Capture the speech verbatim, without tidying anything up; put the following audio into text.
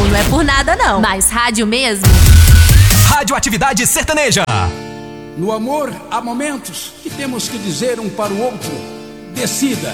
não é por nada não, mas rádio mesmo. Radioatividade Sertaneja. No amor, há momentos que temos que dizer um para o outro: decida.